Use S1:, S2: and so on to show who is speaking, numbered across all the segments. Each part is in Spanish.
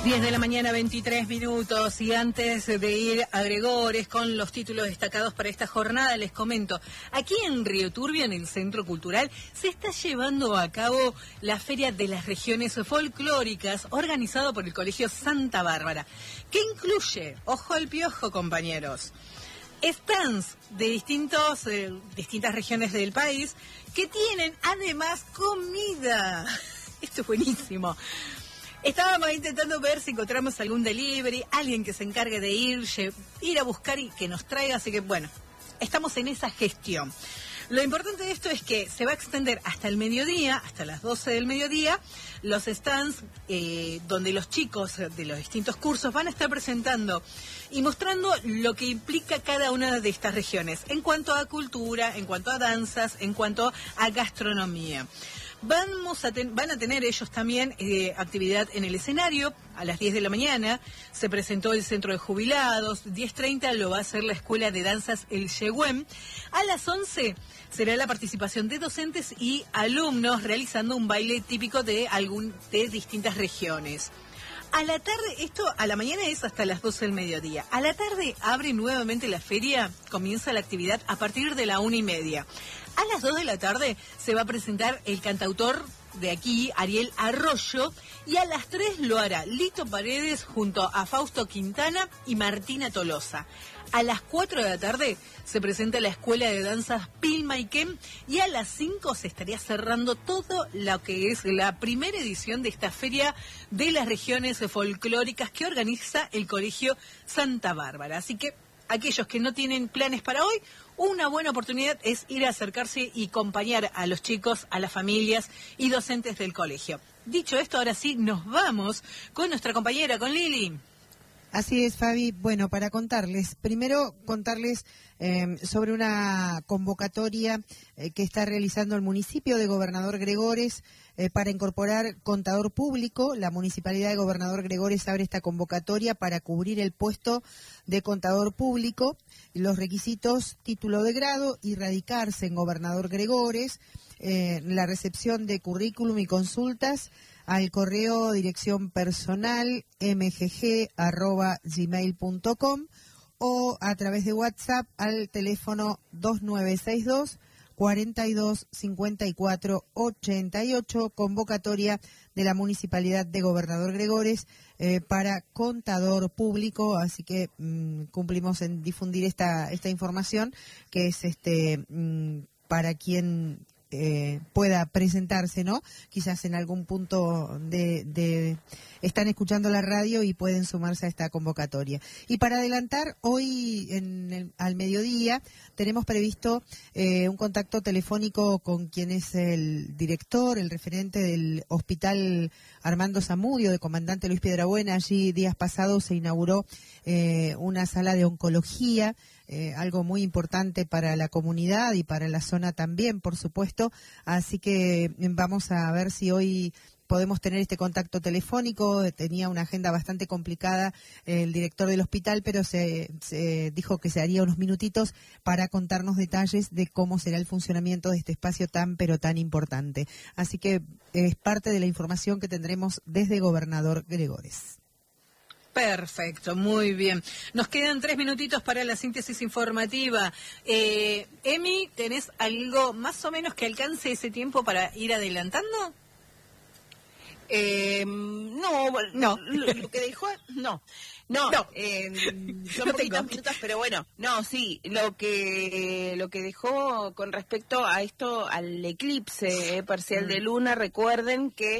S1: 10 de la mañana, 23 minutos, y antes de ir a Gregores con los títulos destacados para esta jornada, les comento, aquí en Río Turbio, en el Centro Cultural, se está llevando a cabo la Feria de las Regiones Folclóricas, organizado por el Colegio Santa Bárbara, que incluye, ojo al piojo, compañeros, stands de distintas regiones del país, que tienen además comida. Esto es buenísimo. Estábamos intentando ver si encontramos algún delivery, alguien que se encargue de ir a buscar y que nos traiga, así que bueno, estamos en esa gestión. Lo importante de esto es que se va a extender hasta el mediodía, hasta las 12 del mediodía, los stands donde los chicos de los distintos cursos van a estar presentando y mostrando lo que implica cada una de estas regiones, en cuanto a cultura, en cuanto a danzas, en cuanto a gastronomía. Van a tener ellos también actividad en el escenario. A las 10 de la mañana se presentó el Centro de Jubilados, 10:30 lo va a hacer la Escuela de Danzas El Yehuen. A las 11 será la participación de docentes y alumnos realizando un baile típico de distintas regiones. A la tarde, a la mañana es hasta las 12 del mediodía. A la tarde abre nuevamente la feria, comienza la actividad a partir de la 1:30. A las 2 de la tarde se va a presentar el cantautor de aquí, Ariel Arroyo, y a las 3 lo hará Lito Paredes junto a Fausto Quintana y Martina Tolosa. A las 4 de la tarde se presenta la Escuela de Danzas Pilmaiquén y a las 5 se estaría cerrando todo lo que es la primera edición de esta Feria de las Regiones Folclóricas que organiza el Colegio Santa Bárbara. Así que aquellos que no tienen planes para hoy, una buena oportunidad es ir a acercarse y acompañar a los chicos, a las familias y docentes del colegio. Dicho esto, ahora sí, nos vamos con nuestra compañera, con Lili.
S2: Así es, Fabi. Bueno, para contarles sobre una convocatoria que está realizando el municipio de Gobernador Gregores para incorporar contador público. La Municipalidad de Gobernador Gregores abre esta convocatoria para cubrir el puesto de contador público. Los requisitos: título de grado y radicarse en Gobernador Gregores, la recepción de currículum y consultas al correo dirección personal mgg@gmail.com o a través de WhatsApp al teléfono 2962 42 54 88, convocatoria de la Municipalidad de Gobernador Gregores para contador público. Así que cumplimos en difundir esta información, que es para quien pueda presentarse, ¿no? Quizás en algún punto están escuchando la radio y pueden sumarse a esta convocatoria. Y para adelantar, hoy al mediodía tenemos previsto un contacto telefónico con quien es el director, el referente del Hospital Armando Zamudio, de Comandante Luis Piedrabuena. Allí días pasados se inauguró una sala de oncología, algo muy importante para la comunidad y para la zona también, por supuesto. Así que vamos a ver si hoy podemos tener este contacto telefónico. Tenía una agenda bastante complicada el director del hospital, pero se dijo que se haría unos minutitos para contarnos detalles de cómo será el funcionamiento de este espacio tan importante. Así que es parte de la información que tendremos desde Gobernador Gregores.
S1: Perfecto, muy bien. Nos quedan 3 minutitos para la síntesis informativa. Emi, ¿tenés algo más o menos que alcance ese tiempo para ir adelantando?
S3: No, lo que dejó, no. Son poquitos minutos, pero bueno, sí, lo que dejó con respecto a esto, al eclipse parcial de luna. Recuerden que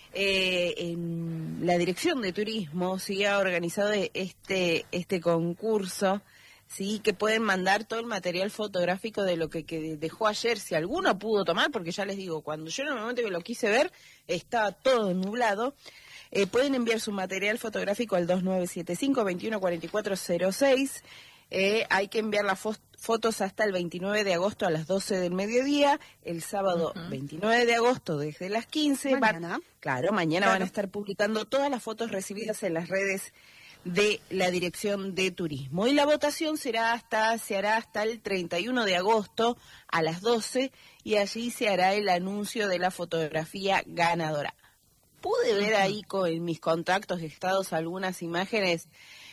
S3: en la Dirección de Turismo sí ha organizado este concurso, sí, que pueden mandar todo el material fotográfico de lo que dejó ayer, si alguno pudo tomar, porque ya les digo, cuando yo en el momento que lo quise ver estaba todo nublado. Pueden enviar su material fotográfico al 2975-214406. Hay que enviar las fotos hasta el 29 de agosto a las 12 del mediodía, el sábado 29 de agosto desde las 15. Mañana van a estar publicando todas las fotos recibidas en las redes de la Dirección de Turismo. Y la votación se hará hasta el 31 de agosto a las 12, y allí se hará el anuncio de la fotografía ganadora. pude ver ahí en mis contactos estados algunas imágenes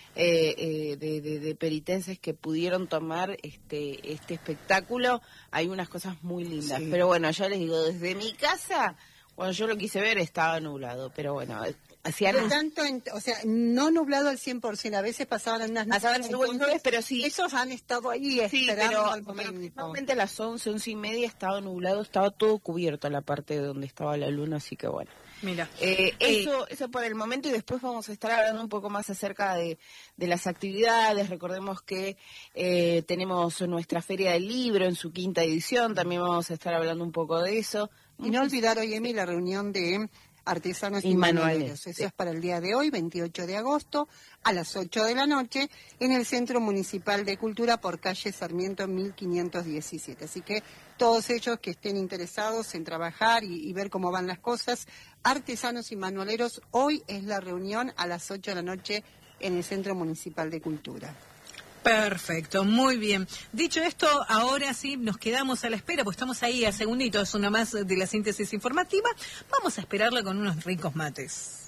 S3: de peritenses que pudieron tomar este espectáculo. Hay unas cosas muy lindas, sí. Pero bueno, yo les digo, desde mi casa, cuando yo lo quise ver estaba nublado, pero bueno,
S4: Por tanto, o sea, no nublado al 100%, a veces pasaban unas
S3: nubes, pero sí.
S4: Esos han estado ahí esperando al momento.
S3: Normalmente a las 11:30 estaba nublado, estaba todo cubierto la parte donde estaba la luna, así que bueno.
S1: Mira,
S3: eso por el momento, y después vamos a estar hablando un poco más acerca de las actividades. Recordemos que tenemos nuestra Feria del Libro en su 5ª edición, también vamos a estar hablando un poco de eso.
S4: Y no olvidar hoy, Emi, la reunión de artesanos y manualeros. Eso es para el día de hoy, 28 de agosto, a las 8 de la noche, en el Centro Municipal de Cultura por calle Sarmiento 1517. Así que todos ellos que estén interesados en trabajar y ver cómo van las cosas, artesanos y manualeros, hoy es la reunión a las 8 de la noche en el Centro Municipal de Cultura.
S1: Perfecto, muy bien. Dicho esto, ahora sí nos quedamos a la espera, pues estamos ahí a segunditos, una más de la síntesis informativa. Vamos a esperarla con unos ricos mates.